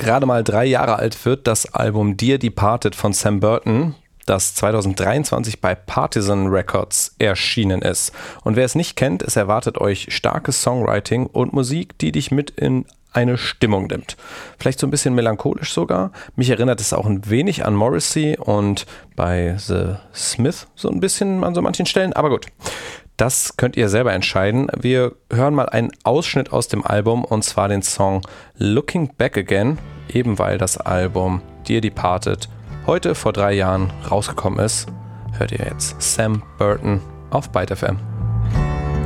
gerade mal 3 Jahre alt wird das Album Dear Departed von Sam Burton, das 2023 bei Partisan Records erschienen ist. Und wer es nicht kennt, es erwartet euch starkes Songwriting und Musik, die dich mit in eine Stimmung nimmt. Vielleicht so ein bisschen melancholisch sogar. Mich erinnert es auch ein wenig an Morrissey und bei The Smith so ein bisschen an so manchen Stellen. Aber gut, das könnt ihr selber entscheiden. Wir hören mal einen Ausschnitt aus dem Album und zwar den Song Looking Back Again, eben weil das Album Dear Departed heute vor 3 Jahren rausgekommen ist. Hört ihr jetzt Sam Burton auf Byte FM.